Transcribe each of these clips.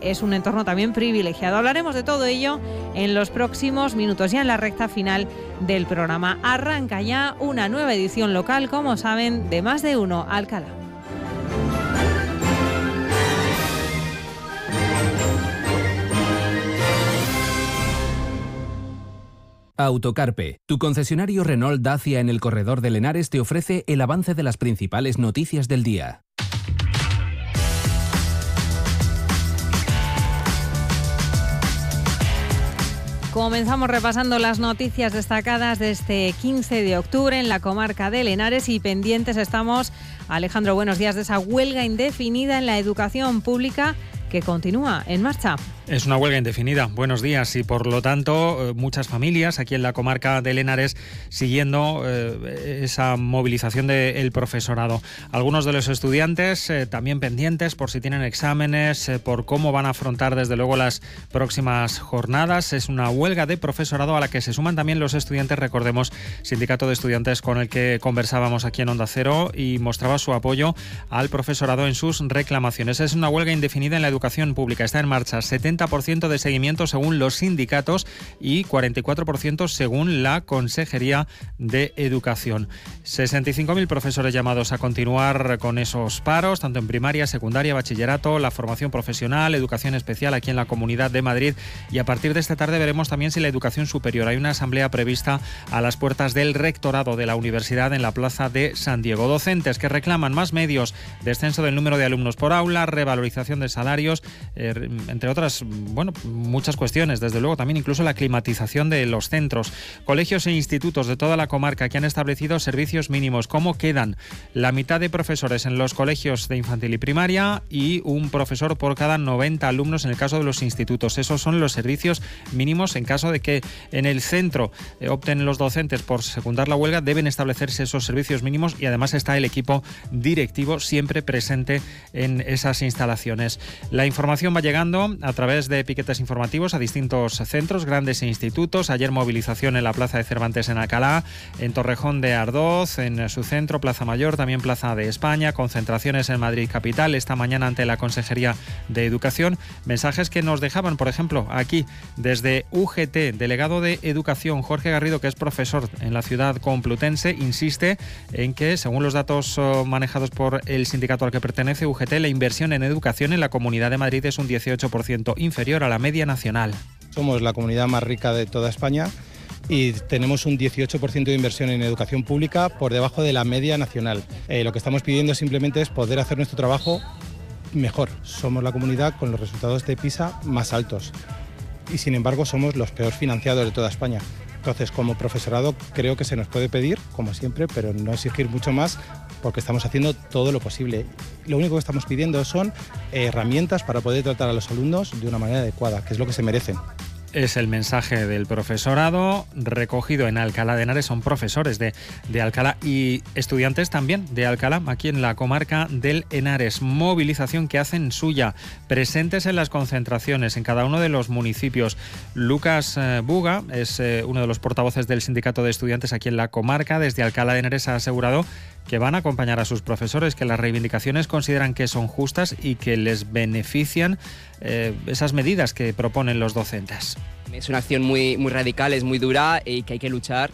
es un entorno también privilegiado. Hablaremos de todo ello en los próximos minutos, ya en la recta final del programa. Arranca ya una nueva edición local, como saben, de Más de Uno Alcalá. Autocarpe, tu concesionario Renault Dacia en el corredor de Henares, te ofrece el avance de las principales noticias del día. Comenzamos repasando las noticias destacadas de este 15 de octubre en la comarca de Henares y pendientes estamos, Alejandro, buenos días, de esa huelga indefinida en la educación pública que continúa en marcha. Es una huelga indefinida, buenos días, y por lo tanto muchas familias aquí en la comarca de Henares siguiendo esa movilización del profesorado. Algunos de los estudiantes también pendientes por si tienen exámenes, por cómo van a afrontar desde luego las próximas jornadas. Es una huelga de profesorado a la que se suman también los estudiantes, recordemos, sindicato de estudiantes con el que conversábamos aquí en Onda Cero y mostraba su apoyo al profesorado en sus reclamaciones. Es una huelga indefinida en la educación pública, está en marcha, 70% de seguimiento según los sindicatos y 44% según la Consejería de Educación. 65.000 profesores llamados a continuar con esos paros, tanto en primaria, secundaria, bachillerato, la formación profesional, educación especial aquí en la Comunidad de Madrid, y a partir de esta tarde veremos también si la educación superior. Hay una asamblea prevista a las puertas del rectorado de la universidad en la Plaza de San Diego. Docentes que reclaman más medios, descenso del número de alumnos por aula, revalorización de salarios, entre otras, muchas cuestiones, desde luego también incluso la climatización de los centros. Colegios e institutos de toda la comarca que han establecido servicios mínimos. ¿Cómo quedan? La mitad de profesores en los colegios de infantil y primaria y un profesor por cada 90 alumnos en el caso de los institutos. Esos son los servicios mínimos. En caso de que en el centro opten los docentes por secundar la huelga, deben establecerse esos servicios mínimos y además está el equipo directivo siempre presente en esas instalaciones. La información va llegando a través de piquetes informativos a distintos centros, grandes e institutos. Ayer movilización en la Plaza de Cervantes en Alcalá, en Torrejón de Ardoz, en su centro, Plaza Mayor, también Plaza de España, concentraciones en Madrid capital, esta mañana ante la Consejería de Educación. Mensajes que nos dejaban, por ejemplo, aquí desde UGT, delegado de Educación, Jorge Garrido, que es profesor en la ciudad complutense, insiste en que, según los datos manejados por el sindicato al que pertenece UGT, la inversión en educación en la Comunidad de Madrid es un 18% inferior a la media nacional. Somos la comunidad más rica de toda España y tenemos un 18% de inversión en educación pública por debajo de la media nacional. Lo que estamos pidiendo simplemente es poder hacer nuestro trabajo mejor. Somos la comunidad con los resultados de PISA más altos y sin embargo somos los peor financiados de toda España. Entonces, como profesorado creo que se nos puede pedir, como siempre, pero no exigir mucho más porque estamos haciendo todo lo posible. Lo único que estamos pidiendo son herramientas para poder tratar a los alumnos de una manera adecuada, que es lo que se merecen. Es el mensaje del profesorado recogido en Alcalá de Henares. Son profesores de Alcalá y estudiantes también de Alcalá, aquí en la comarca del Henares. Movilización que hacen suya, presentes en las concentraciones en cada uno de los municipios. Lucas Buga es uno de los portavoces del sindicato de estudiantes aquí en la comarca. Desde Alcalá de Henares ha asegurado que van a acompañar a sus profesores, que las reivindicaciones consideran que son justas y que les benefician esas medidas que proponen los docentes. Es una acción muy radical, es muy dura y que hay que luchar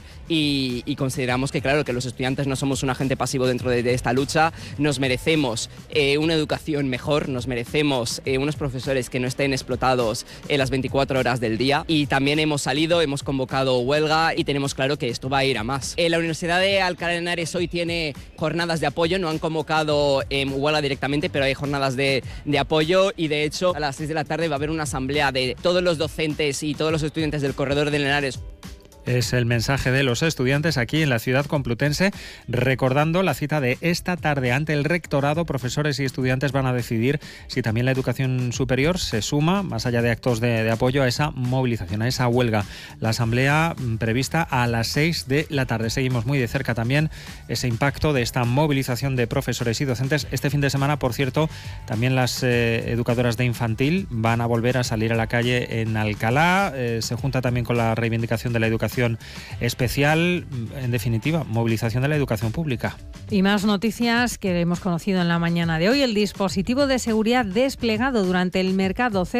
y consideramos que claro que los estudiantes no somos un agente pasivo dentro de esta lucha, nos merecemos una educación mejor, nos merecemos unos profesores que no estén explotados en las 24 horas del día y también hemos convocado huelga y tenemos claro que esto va a ir a más. La Universidad de Alcalá de Henares hoy tiene jornadas de apoyo, no han convocado huelga directamente, pero hay jornadas de apoyo y de hecho a las 6 de la tarde va a haber una asamblea de todos los docentes y todos los estudiantes del corredor de Henares. Es el mensaje de los estudiantes aquí en la ciudad complutense, recordando la cita de esta tarde ante el rectorado. Profesores y estudiantes van a decidir si también la educación superior se suma, más allá de actos de apoyo, a esa movilización, a esa huelga. La asamblea prevista a las 6 de la tarde. Seguimos muy de cerca también ese impacto de esta movilización de profesores y docentes. Este fin de semana, por cierto, también las educadoras de infantil van a volver a salir a la calle en Alcalá. Se junta también con la reivindicación de la educación especial, en definitiva, movilización de la educación pública. Y más noticias que hemos conocido en la mañana de hoy. El dispositivo de seguridad desplegado durante el mercado